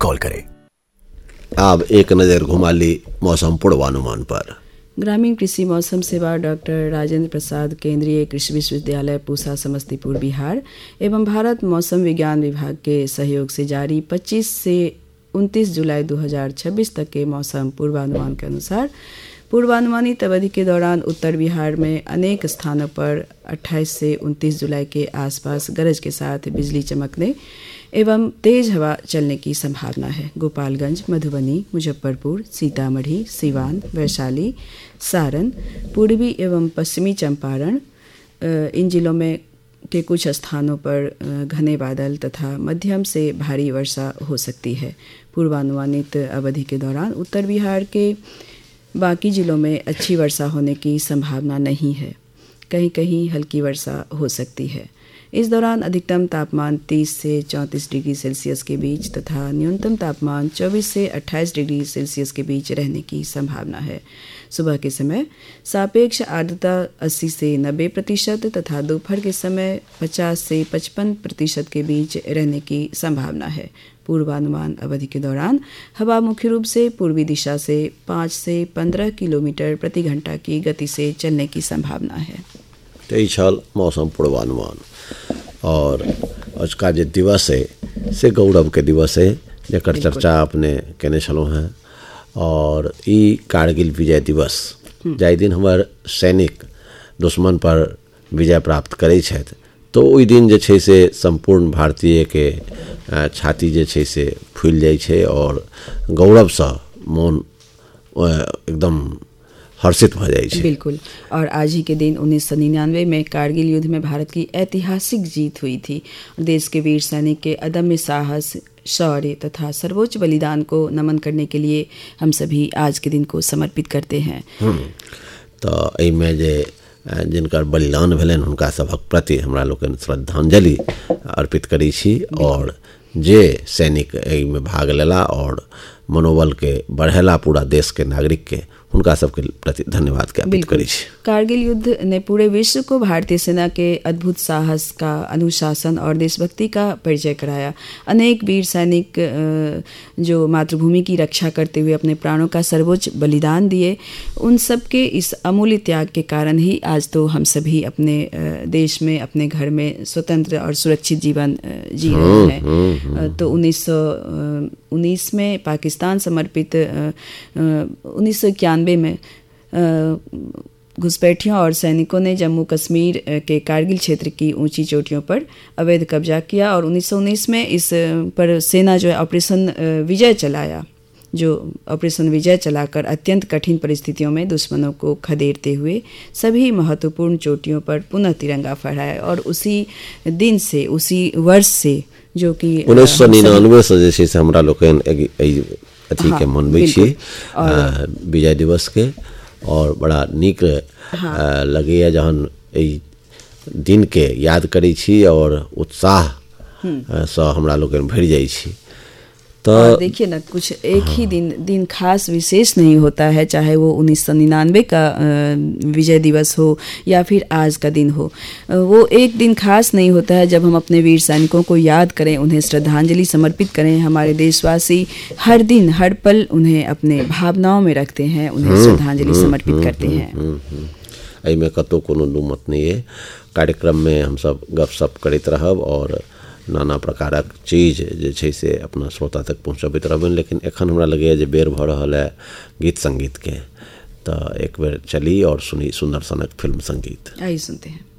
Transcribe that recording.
Call करें। अब एक नज़र घुमा ली मौसम पूर्वानुमान पर। ग्रामीण कृषि मौसम सेवा डॉक्टर राजेंद्र प्रसाद केंद्रीय कृषि विश्वविद्यालय पूसा समस्तीपुर बिहार एवं भारत मौसम विज्ञान विभाग के सहयोग से जारी 25 से 29 जुलाई 2026 तक के मौसम पूर्वानुमान के अनुसार पूर्वानुमानित अवधि के दौरान उत्तर बिहार में अनेक स्थानों पर 28 से 29 जुलाई के आसपास गरज के साथ बिजली चमकने एवं तेज हवा चलने की संभावना है। गोपालगंज, मधुबनी, मुजफ्फरपुर, सीतामढ़ी, सिवान, वैशाली, सारण, पूर्वी एवं पश्चिमी चंपारण इन जिलों में के कुछ स्थानों पर घने बादल तथा मध्यम से भारी वर्षा हो सकती है। पूर्वानुमानित अवधि के दौरान उत्तर बिहार के बाकी जिलों में अच्छी वर्षा होने की संभावना नहीं है, कहीं कहीं हल्की वर्षा हो सकती है। इस दौरान अधिकतम तापमान 30 से 34 डिग्री सेल्सियस के बीच तथा न्यूनतम तापमान 24 से 28 डिग्री सेल्सियस के बीच रहने की संभावना है। सुबह के समय सापेक्ष आर्द्रता 80 से 90% तथा दोपहर के समय 50 से 55% के बीच रहने की संभावना है। पूर्वानुमान अवधि के दौरान हवा मुख्य रूप से पूर्वी दिशा से 5 से 15 किलोमीटर प्रति घंटा की गति से चलने की संभावना है। तो छल मौसम पूर्वानुमान और आज का जो दिवस है से गौरव के दिवस है जकर चर्चा अपने केने छलौ हैं। और ई कारगिल विजय दिवस जाहि दिन हमार सैनिक दुश्मन पर विजय प्राप्त करै छथि तो ओहि दिन जे छै से संपूर्ण भारतीय के छाती जे छै से फूल जाइ छै और गौरव से मन एकदम हर्षित हो जाए। बिल्कुल। और आज ही के दिन 1999 में कारगिल युद्ध में भारत की ऐतिहासिक जीत हुई थी। देश के वीर सैनिक के अदम्य साहस, शौर्य तथा सर्वोच्च बलिदान को नमन करने के लिए हम सभी आज के दिन को समर्पित करते हैं। तो एहिमे जे जिनकर बलिदान भेलनि हुनका सभक प्रति हमरा लोकनि श्रद्धांजलि अर्पित करै छी और जे सैनिक एहिमे भाग लेला और मनोबल के बढ़ेला पूरा देश के नागरिक के उनका सबके प्रति धन्यवाद ज्ञापित करै छी। कारगिल युद्ध ने पूरे विश्व को भारतीय सेना के अद्भुत साहस का, अनुशासन और देशभक्ति का परिचय कराया। अनेक वीर सैनिक जो मातृभूमि की रक्षा करते हुए अपने प्राणों का सर्वोच्च बलिदान दिए, उन सब के इस अमूल्य त्याग के कारण ही आज तो हम सभी अपने देश में, अपने घर में स्वतंत्र और सुरक्षित जीवन जी रहे हैं। तो 1919 में पाकिस्तान समर्पित 1991 में घुसपैठियों और सैनिकों ने जम्मू कश्मीर के कारगिल क्षेत्र की ऊंची चोटियों पर अवैध कब्जा किया और 1919 में इस पर सेना जो है ऑपरेशन विजय चलाया, जो ऑपरेशन विजय चलाकर अत्यंत कठिन परिस्थितियों में दुश्मनों को खदेड़ते हुए सभी महत्वपूर्ण चोटियों पर पुनः तिरंगा फहराया। और उसी दिन से, उसी वर्ष से, जो कि 1999 से जे छै हमरा लोकनि अथी के मनबै छी विजय दिवस के और बड़ा नीक लगैया जहन एहि दिन के याद करै छी और उत्साह से हमरा लोकनि भरि जाइ छी। तो देखिए ना, कुछ एक ही दिन खास विशेष नहीं होता है, चाहे वो 1999 का विजय दिवस हो या फिर आज का दिन हो। वो एक दिन खास नहीं होता है जब हम अपने वीर सैनिकों को याद करें, उन्हें श्रद्धांजलि समर्पित करें। हमारे देशवासी हर दिन, हर पल उन्हें अपने भावनाओं में रखते हैं, उन्हें श्रद्धांजलि समर्पित करते हैं। एहिमे कतौ कोनो दुमत नहीं है। कार्यक्रम में हम सब गपशप करैत रहब और नाना प्रकारक चीज जे छै से अपना श्रोता तक पहुँचबैत रहबनि। लेकिन एखन हमरा लगैए जे बेर भऽ रहल है गीत संगीत के, तो एक बेर चली और सुनी सुंदर सनक फिल्म संगीत। आइए सुनते हैं।